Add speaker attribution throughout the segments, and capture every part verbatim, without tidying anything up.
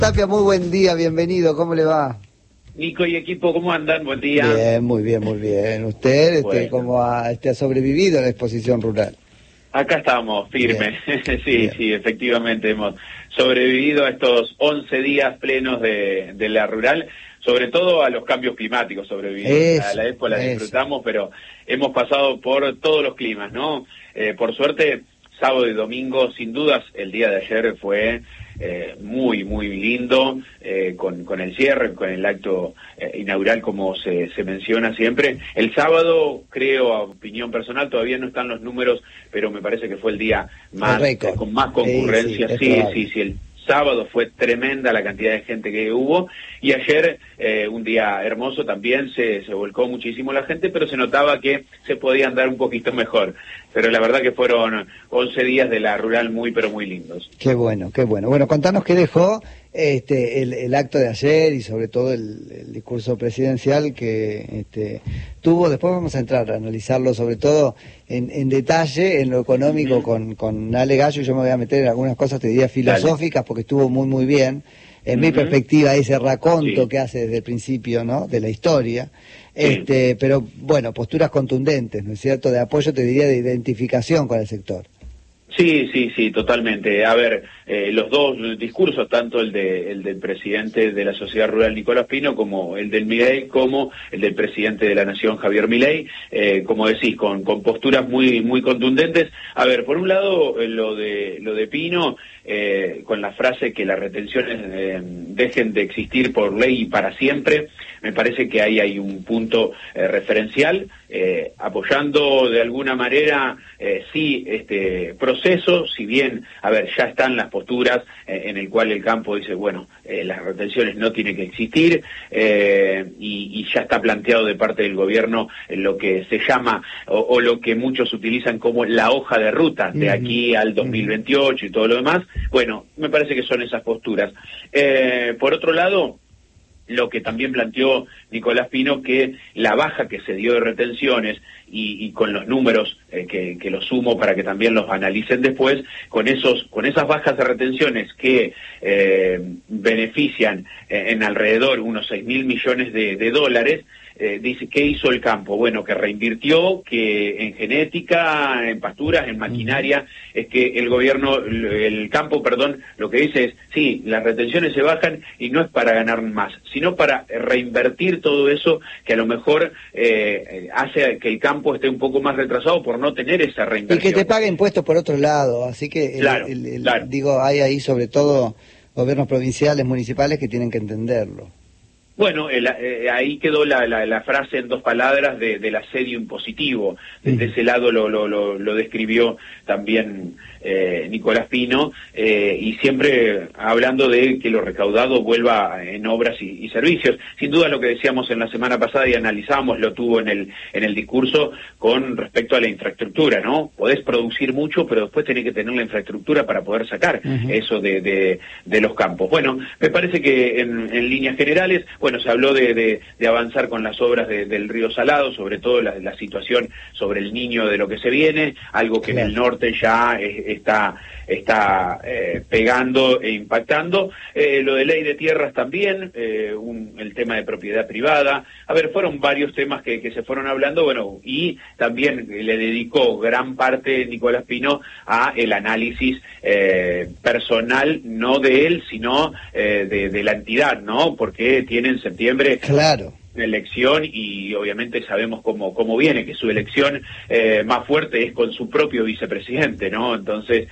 Speaker 1: Tapia, muy buen día, bienvenido, ¿cómo le va?
Speaker 2: Nico y equipo, ¿cómo andan? Buen día.
Speaker 1: Bien, muy bien, muy bien. ¿Usted este,
Speaker 2: Bueno.
Speaker 1: cómo ha, este, ha sobrevivido a la exposición rural?
Speaker 2: Acá estamos, firmes. sí,
Speaker 1: bien.
Speaker 2: sí, efectivamente hemos sobrevivido a estos once días plenos de, de la rural, sobre todo a los cambios climáticos sobrevivimos.
Speaker 1: Eso,
Speaker 2: a la expo la
Speaker 1: eso.
Speaker 2: disfrutamos, pero hemos pasado por todos los climas, ¿no? Eh, por suerte, sábado y domingo, sin dudas, el día de ayer fue eh, muy, muy lindo, eh, con, con el cierre, con el acto eh, inaugural, como se, se menciona siempre. El sábado, creo, a opinión personal, todavía no están los números, pero me parece que fue el día más eh, con más concurrencia.
Speaker 1: Sí, sí,
Speaker 2: sí, sí, sí, el sábado fue tremenda la cantidad de gente que hubo, y ayer, eh, un día hermoso, también se, se volcó muchísimo la gente, pero se notaba que se podía andar un poquito mejor. Pero la verdad que fueron once días de la rural muy, pero muy lindos.
Speaker 1: Qué bueno, qué bueno. Bueno, contanos qué dejó este, el, el acto de ayer y sobre todo el, el discurso presidencial que este, tuvo. Después vamos a entrar a analizarlo sobre todo en, en detalle, en lo económico, uh-huh. con, con Ale Gallo. Yo me voy a meter en algunas cosas, te diría, filosóficas, Dale. Porque estuvo muy, muy bien. En uh-huh. mi perspectiva, ese raconto sí. que hace desde el principio, ¿no?, de la historia. Sí. Este, pero bueno, posturas contundentes, ¿no es cierto?, de apoyo, te diría, de identificación con el sector.
Speaker 2: Sí, sí, sí, totalmente. A ver, eh, los dos discursos, tanto el de el del presidente de la Sociedad Rural, Nicolás Pino, como el del Milei, como el del presidente de la Nación, Javier Milei, eh, como decís, con, con posturas muy muy contundentes. A ver, por un lado, eh, lo de lo de Pino, eh, con la frase que las retenciones eh, dejen de existir por ley y para siempre, me parece que ahí hay un punto eh, referencial, eh, apoyando de alguna manera, eh, sí, este proceso, si bien, a ver, ya están las posturas eh, en el cual el campo dice, bueno, eh, las retenciones no tienen que existir, eh, y, y ya está planteado de parte del gobierno en lo que se llama, o, o lo que muchos utilizan como la hoja de ruta, de aquí al dos mil veintiocho y todo lo demás. Bueno, me parece que son esas posturas. Eh, por otro lado, lo que también planteó Nicolás Pino, que la baja que se dio de retenciones, y, y con los números eh, que, que los sumo para que también los analicen después, con esos con esas bajas de retenciones que eh, benefician eh, en alrededor unos seis mil millones de, de dólares, eh, dice, ¿qué hizo el campo? Bueno, que reinvirtió, que en genética, en pasturas, en maquinaria. Es que el gobierno, el campo, perdón, lo que dice es, sí, las retenciones se bajan y no es para ganar más, sino para reinvertir todo eso que a lo mejor eh, hace que el campo esté un poco más retrasado por no tener esa reinversión.
Speaker 1: Y que te pague impuestos por otro lado, así que,
Speaker 2: claro,
Speaker 1: el, el, el,
Speaker 2: claro.
Speaker 1: digo, hay ahí sobre todo gobiernos provinciales, municipales que tienen que entenderlo.
Speaker 2: Bueno, el, eh, ahí quedó la, la, la frase en dos palabras de, del asedio impositivo. Desde ese lado lo, lo, lo, lo describió también eh, Nicolás Pino, eh, y siempre hablando de que lo recaudado vuelva en obras y, y servicios. Sin duda lo que decíamos en la semana pasada y analizábamos, lo tuvo en el en el discurso con respecto a la infraestructura, ¿no? Podés producir mucho, pero después tenés que tener la infraestructura para poder sacar uh-huh. eso de, de, de los campos. Bueno, me parece que en, en líneas generales, bueno, se habló de, de, de avanzar con las obras de, del Río Salado, sobre todo la, la situación sobre el Niño de lo que se viene, algo que claro. en el norte ya es, está está eh, pegando e impactando. Eh, lo de ley de tierras también, eh, un, el tema de propiedad privada. A ver, fueron varios temas que, que se fueron hablando, bueno, y también le dedicó gran parte Nicolás Pino a el análisis eh, personal, no de él, sino eh, de, de la entidad, ¿no? Porque tiene en septiembre...
Speaker 1: Claro.
Speaker 2: elección, y obviamente sabemos cómo cómo viene, que su elección eh, más fuerte es con su propio vicepresidente, ¿no? Entonces,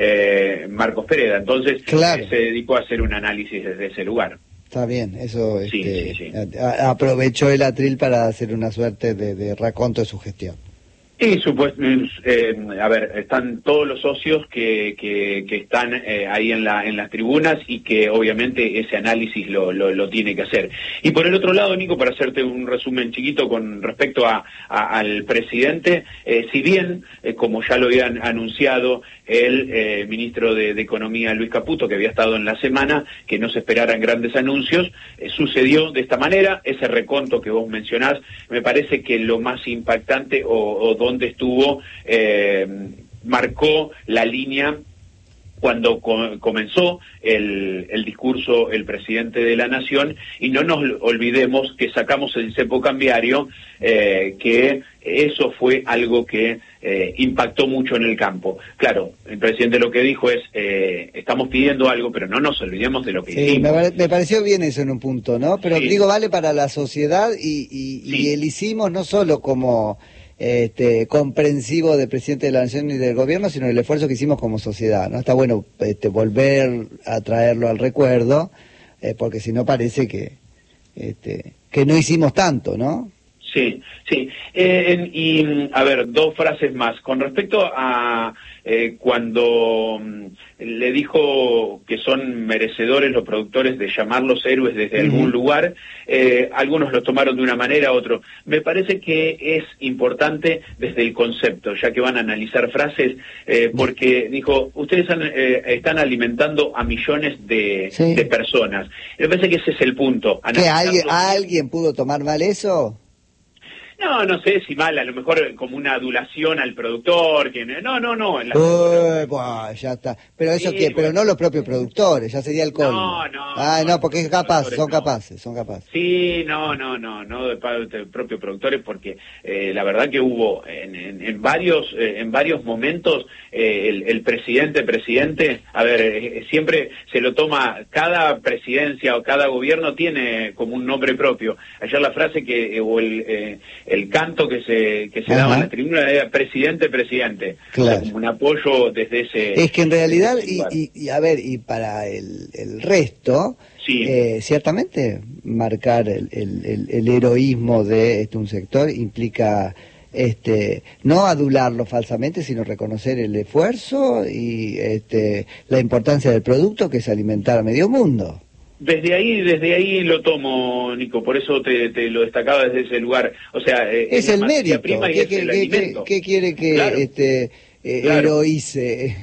Speaker 2: eh, Marcos Pereda, entonces
Speaker 1: claro.
Speaker 2: eh, se dedicó a hacer un análisis desde ese lugar.
Speaker 1: Está bien, eso
Speaker 2: sí,
Speaker 1: este,
Speaker 2: sí, sí.
Speaker 1: A, aprovechó el atril para hacer una suerte de, de raconto de su gestión.
Speaker 2: Sí, supuesto, eh, a ver, están todos los socios que, que, que están eh, ahí en la en las tribunas, y que obviamente ese análisis lo, lo, lo tiene que hacer. Y por el otro lado, Nico, para hacerte un resumen chiquito con respecto a, a al presidente, eh, si bien, eh, como ya lo habían anunciado el eh, ministro de, de Economía, Luis Caputo, que había estado en la semana, que no se esperaran grandes anuncios, eh, sucedió de esta manera. Ese reconto que vos mencionás, me parece que lo más impactante, o, o donde estuvo, eh, marcó la línea cuando co comenzó el, el discurso el presidente de la Nación, y no nos olvidemos que sacamos el cepo cambiario, eh, que eso fue algo que eh, impactó mucho en el campo. Claro, el presidente lo que dijo es, eh, estamos pidiendo algo, pero no nos olvidemos de lo que
Speaker 1: sí,
Speaker 2: hicimos.
Speaker 1: Me, me pareció bien eso en un punto, ¿no? Pero sí, digo, vale para la sociedad y, y, sí. y el hicimos no solo como... Este, comprensivo del presidente de la Nación y del gobierno, sino el esfuerzo que hicimos como sociedad, ¿no? Está bueno este, volver a traerlo al recuerdo, eh, porque si no parece que este, que no hicimos tanto, ¿no?
Speaker 2: Sí, sí. Eh, y, a ver, dos frases más. Con respecto a eh, cuando le dijo que son merecedores los productores de llamarlos héroes desde uh-huh. algún lugar, eh, algunos lo tomaron de una manera, otros. Me parece que es importante desde el concepto, ya que van a analizar frases, eh, porque dijo, ustedes han, eh, están alimentando a millones de, sí. de personas. Me parece que ese es el punto.
Speaker 1: ¿Que alguien, ¿Alguien pudo tomar mal eso?
Speaker 2: No, no sé si mal, a lo mejor como una adulación al productor, que no, no, no. En la...
Speaker 1: Uy, buah, ya está. Pero eso sí, que, bueno. Pero no los propios productores, ya sería el colmo.
Speaker 2: No, no.
Speaker 1: Ah, no, porque es capaz, son capaces, son capaces.
Speaker 2: Sí, no, no, no, no de parte de propios productores, porque eh, la verdad que hubo en, en, en varios, eh, en varios momentos eh, el, el presidente, presidente, a ver, eh, siempre se lo toma, cada presidencia o cada gobierno tiene como un nombre propio. Ayer la frase que, eh, o el eh, el canto que se que se daba en la tribuna era presidente, presidente. Claro. O sea, como un apoyo desde ese...
Speaker 1: Es que en realidad, y, y, y a ver, y para el, el resto, sí. eh, ciertamente marcar el, el, el, el heroísmo de este, un sector implica... Este, no adularlo falsamente, sino reconocer el esfuerzo y este, la importancia del producto, que es alimentar a medio mundo.
Speaker 2: Desde ahí, desde ahí lo tomo, Nico, por eso te, te lo destacaba desde ese lugar. O sea, eh,
Speaker 1: es el mérito.
Speaker 2: Prima y
Speaker 1: ¿Qué,
Speaker 2: es
Speaker 1: qué,
Speaker 2: el
Speaker 1: qué,
Speaker 2: alimento.
Speaker 1: ¿Qué quiere que
Speaker 2: claro.
Speaker 1: este, eh, claro. heroice?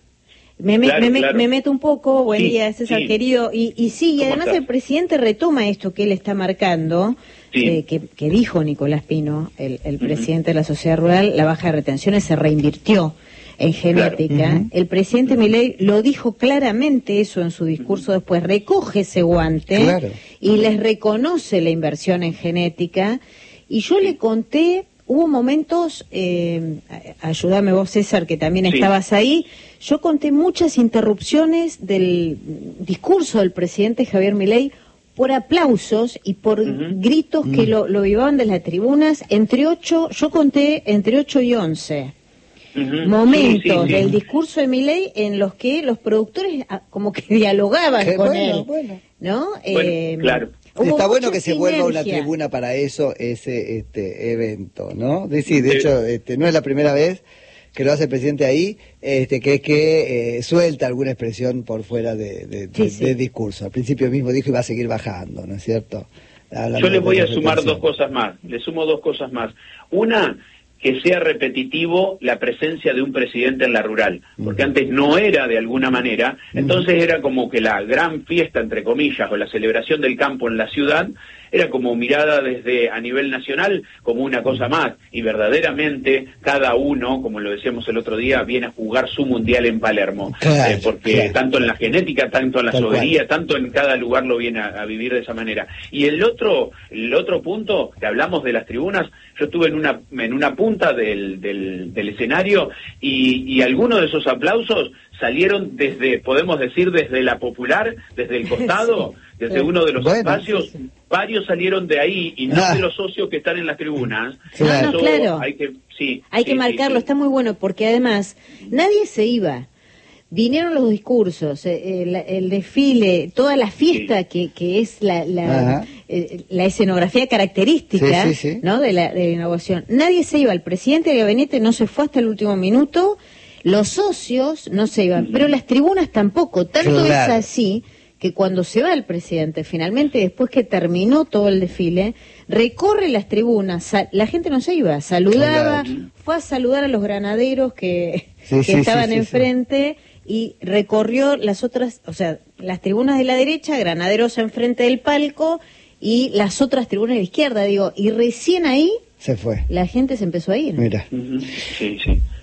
Speaker 3: Me, me, claro, me, claro. me meto un poco, buen
Speaker 2: sí,
Speaker 3: día, César
Speaker 2: sí.
Speaker 3: querido, y, y sí, y además estás? El presidente retoma esto que él está marcando, sí. eh, que, que dijo Nicolás Pino, el, el uh-huh. presidente de la Sociedad Rural, la baja de retenciones se reinvirtió en genética. Claro. Uh-huh. El presidente Milei lo dijo claramente eso en su discurso, uh-huh. después recoge ese guante
Speaker 1: claro.
Speaker 3: y les reconoce la inversión en genética, y yo le conté, hubo momentos, eh, ayúdame vos César, que también sí. estabas ahí, yo conté muchas interrupciones del discurso del presidente Javier Milei por aplausos y por uh-huh. gritos uh-huh. que lo, lo vivaban de las tribunas, entre ocho, yo conté entre ocho y once. Uh-huh. Momentos sí, sí, sí. del discurso de Milei en los que los productores a, como que dialogaban Qué con
Speaker 1: bueno,
Speaker 3: él,
Speaker 1: bueno.
Speaker 3: ¿no?
Speaker 2: Bueno,
Speaker 3: eh,
Speaker 2: claro.
Speaker 1: Está bueno que se vuelva una tribuna para eso, ese este evento, ¿no? De, sí, de sí. hecho, este, no es la primera vez que lo hace el presidente ahí, este, que es que eh, suelta alguna expresión por fuera de, de, sí, de, sí. de discurso. Al principio mismo dijo y va a seguir bajando, ¿no es cierto? Hablando
Speaker 2: Yo les voy a sumar dos cosas más, le sumo dos cosas más. Una, que sea repetitivo la presencia de un presidente en la rural, porque uh-huh. antes no era de alguna manera, entonces uh-huh. era como que la gran fiesta, entre comillas, o la celebración del campo en la ciudad, era como mirada desde a nivel nacional como una cosa más, y verdaderamente cada uno, como lo decíamos el otro día, viene a jugar su mundial en Palermo,
Speaker 1: claro,
Speaker 2: eh, porque
Speaker 1: claro.
Speaker 2: tanto en la genética, tanto en la
Speaker 1: Tal
Speaker 2: sobería,
Speaker 1: cual.
Speaker 2: tanto en cada lugar lo viene a, a vivir de esa manera. Y el otro, el otro punto, que hablamos de las tribunas, yo estuve en una en una punta del, del, del escenario y, y algunos de esos aplausos salieron desde, podemos decir, desde la popular, desde el costado, sí, desde sí. uno de los bueno, espacios, sí, sí. varios salieron de ahí y no ah. de los socios que están en las tribunas.
Speaker 3: Claro. No, no, claro.
Speaker 2: Hay que, sí,
Speaker 3: hay
Speaker 2: sí,
Speaker 3: que marcarlo, sí, sí. Está muy bueno, porque además nadie se iba. Vinieron los discursos, el, el desfile, toda la fiesta sí. que, que es la, la, eh, la escenografía característica sí, sí, sí. ¿no? de, la, de la inauguración. Nadie se iba, el presidente del gabinete no se fue hasta el último minuto, los socios no se iban, uh-huh. pero las tribunas tampoco. Tanto claro. es así que cuando se va el presidente, finalmente, después que terminó todo el desfile, recorre las tribunas, la gente no se iba, saludaba, claro. fue a saludar a los granaderos que, sí, que sí, estaban sí, sí, enfrente, sí. y recorrió las otras, o sea, las tribunas de la derecha, granaderos enfrente del palco, y las otras tribunas de la izquierda, digo, y recién ahí
Speaker 1: se fue.
Speaker 3: La gente se empezó a ir.
Speaker 1: Mira.
Speaker 2: Uh-huh. Sí, sí.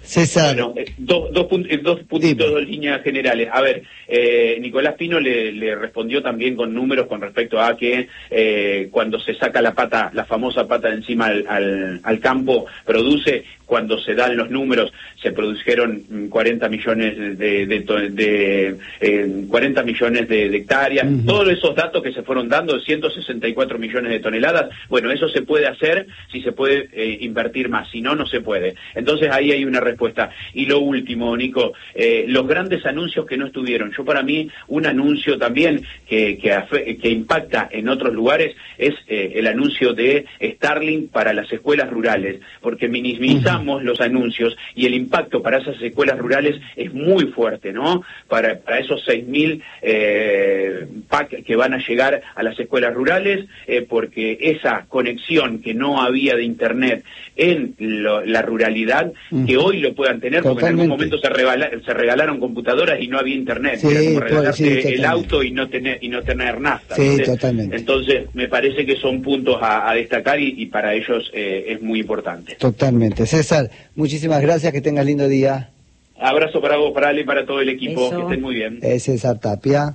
Speaker 1: César.
Speaker 2: Bueno, eh, dos, dos, punt eh, dos puntitos,
Speaker 1: Dime.
Speaker 2: dos líneas generales. A ver, eh, Nicolás Pino le, le respondió también con números con respecto a que eh, cuando se saca la pata, la famosa pata de encima al, al, al campo, produce, cuando se dan los números, se produjeron cuarenta millones de, de, de, de eh, cuarenta millones de, de hectáreas, uh-huh. Todos esos datos que se fueron dando, ciento sesenta y cuatro millones de toneladas, bueno, eso se puede hacer si se puede eh, invertir más, si no, no se puede. Entonces ahí hay una respuesta. Y lo último, Nico, eh, los grandes anuncios que no estuvieron. Yo para mí, un anuncio también que, que, que impacta en otros lugares es eh, el anuncio de Starlink para las escuelas rurales, porque minimizamos uh-huh. los anuncios y el impacto para esas escuelas rurales es muy fuerte, ¿no? Para, para esos seis mil eh, pack que van a llegar a las escuelas rurales, eh, porque esa conexión que no había de internet en lo, la ruralidad, uh-huh. que hoy lo puedan tener, porque totalmente. En algún momento se, regala, se regalaron computadoras y no había internet,
Speaker 1: sí,
Speaker 2: era como regalarte
Speaker 1: sí,
Speaker 2: el auto y no tener y no tener nafta.
Speaker 1: Sí,
Speaker 2: entonces,
Speaker 1: totalmente.
Speaker 2: Entonces me parece que son puntos a, a destacar y, y para ellos eh, es muy importante.
Speaker 1: Totalmente. César, muchísimas gracias, que tengas lindo día.
Speaker 2: Abrazo para vos, para Ale y para todo el equipo,
Speaker 3: Eso.
Speaker 2: Que estén muy bien.
Speaker 1: Es César Tapia.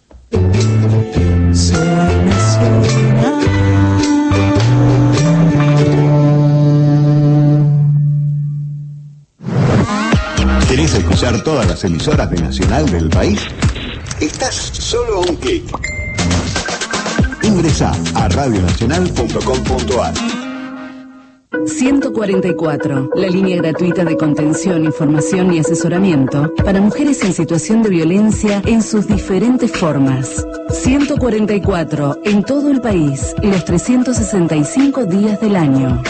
Speaker 4: ¿Querés escuchar todas las emisoras de Nacional del país? Estás solo a un clic. Ingresa a radio nacional punto com punto a r.
Speaker 5: ciento cuarenta y cuatro, la línea gratuita de contención, información y asesoramiento para mujeres en situación de violencia en sus diferentes formas. ciento cuarenta y cuatro, en todo el país, los trescientos sesenta y cinco días del año.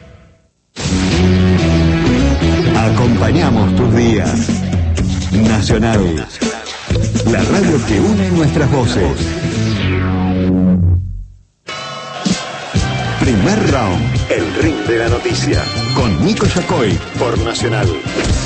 Speaker 4: Acompañamos tus días. Nacional, la radio que une nuestras voces. Primer round, el ring de la noticia, con Nico Yacoy, por Nacional.